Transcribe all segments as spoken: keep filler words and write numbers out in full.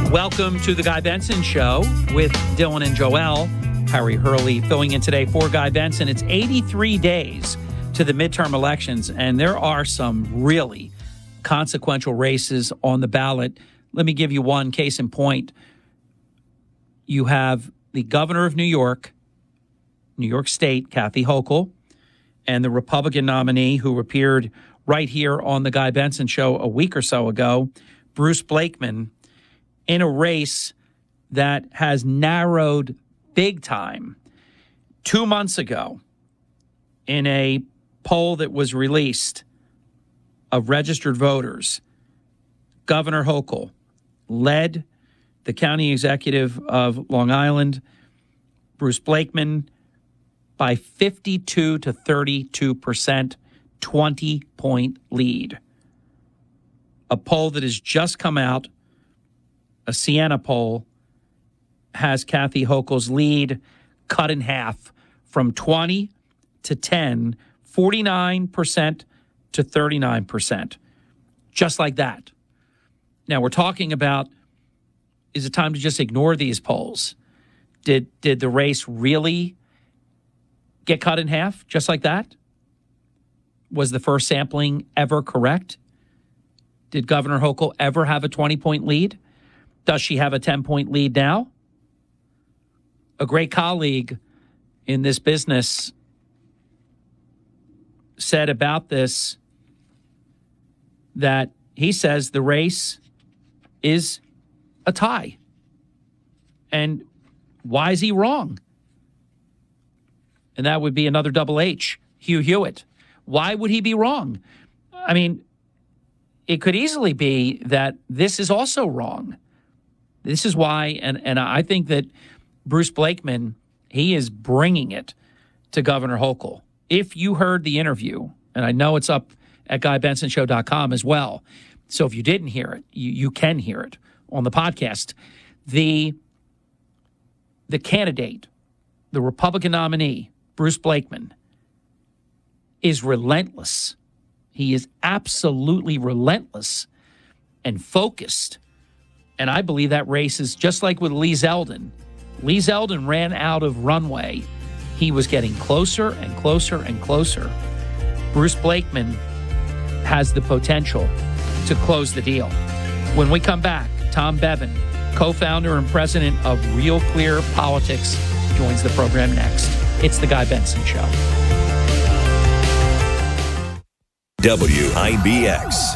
Welcome to the Guy Benson Show with Dylan and Joel. Harry Hurley filling in today for Guy Benson. It's eighty-three days to the midterm elections, and there are some really consequential races on the ballot. Let me give you one case in point. You have the governor of New York, New York State, Kathy Hochul, and the Republican nominee who appeared right here on the Guy Benson Show a week or so ago, Bruce Blakeman, in a race that has narrowed big time. Two months ago, in a poll that was released of registered voters, Governor Hochul led the county executive of Long Island, Bruce Blakeman, by fifty-two to thirty-two percent, twenty-point lead. A poll that has just come out, a Siena poll, has Kathy Hochul's lead cut in half from twenty to ten, forty-nine percent to thirty-nine percent. Just like that. Now, we're talking about, is it time to just ignore these polls? Did, did the race really get cut in half just like that? Was the first sampling ever correct? Did Governor Hochul ever have a twenty-point lead? Does she have a ten-point lead now? A great colleague in this business said about this that he says the race is a tie. And why is he wrong? And that would be another double H, Hugh Hewitt. Why would he be wrong? I mean, it could easily be that this is also wrong. This is why, and, and I think that Bruce Blakeman, he is bringing it to Governor Hochul. If you heard the interview, and I know it's up at guy benson show dot com as well, so if you didn't hear it, you, you can hear it on the podcast. The, the candidate, the Republican nominee, Bruce Blakeman, is relentless. He is absolutely relentless and focused. And I believe that race is just like with Lee Zeldin. Lee Zeldin ran out of runway. He was getting closer and closer and closer. Bruce Blakeman has the potential to close the deal. When we come back, Tom Bevan, co-founder and president of Real Clear Politics, joins the program next. It's the Guy Benson Show. W I B X.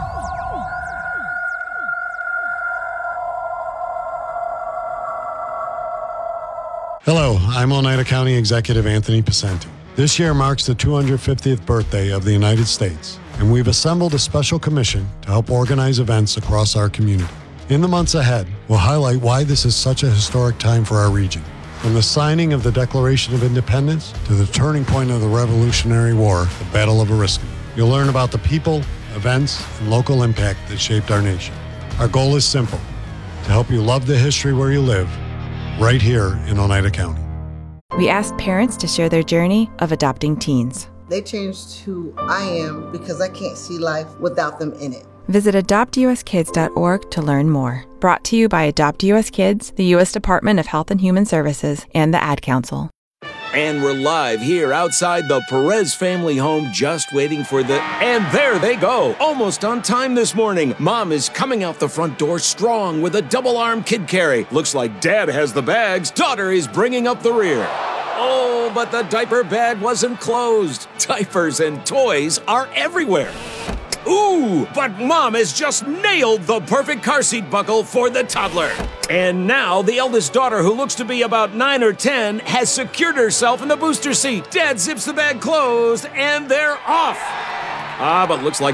Hello, I'm Oneida County Executive Anthony Picenti. This year marks the two hundred fiftieth birthday of the United States, and we've assembled a special commission to help organize events across our community. In the months ahead, we'll highlight why this is such a historic time for our region. From the signing of the Declaration of Independence to the turning point of the Revolutionary War, the Battle of Oriskany. You'll learn about the people, events, and local impact that shaped our nation. Our goal is simple, to help you love the history where you live, right here in Oneida County. We asked parents to share their journey of adopting teens. They changed who I am because I can't see life without them in it. Visit adopt u s kids dot org to learn more. Brought to you by Adopt U S Kids, the U S Department of Health and Human Services, and the Ad Council. And we're live here outside the Perez family home, just waiting for the... And there they go, almost on time this morning. Mom is coming out the front door strong with a double-arm kid carry. Looks like Dad has the bags. Daughter is bringing up the rear. Oh, but the diaper bag wasn't closed. Diapers and toys are everywhere. Ooh, but Mom has just nailed the perfect car seat buckle for the toddler. And now the eldest daughter, who looks to be about nine or ten, has secured herself in the booster seat. Dad zips the bag closed, and they're off. Ah, but looks like